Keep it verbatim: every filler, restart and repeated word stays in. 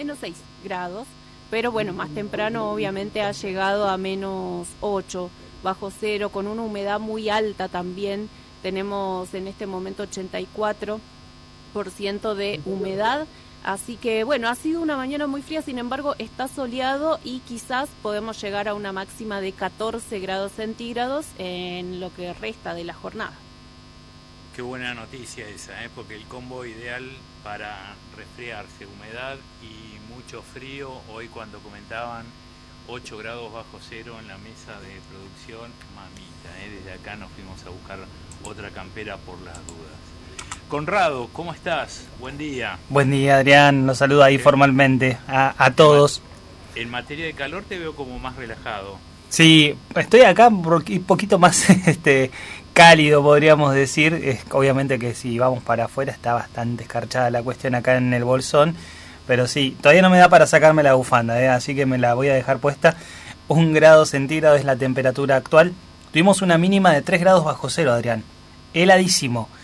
menos seis grados, pero bueno, más temprano obviamente ha llegado a menos ocho, bajo cero, con una humedad muy alta también. Tenemos en este momento ochenta y cuatro por ciento de humedad, así que bueno, ha sido una mañana muy fría, sin embargo está soleado y quizás podemos llegar a una máxima de catorce grados centígrados en lo que resta de la jornada. Qué buena noticia esa, ¿eh? Porque el combo ideal para resfriarse, humedad y mucho frío. Hoy cuando comentaban ocho grados bajo cero en la mesa de producción, mamita, ¿eh? Desde acá nos fuimos a buscar otra campera por las dudas. Conrado, ¿cómo estás? Buen día. Buen día, Adrián, los saludo ahí eh, formalmente a, a todos. En materia de calor te veo como más relajado. Sí, estoy acá un poquito más este cálido, podríamos decir. Es, obviamente que si vamos para afuera está bastante escarchada la cuestión acá en el Bolsón, pero sí, todavía no me da para sacarme la bufanda, ¿eh? Así que me la voy a dejar puesta. Un grado centígrado es la temperatura actual. Tuvimos una mínima de tres grados bajo cero, Adrián. Heladísimo.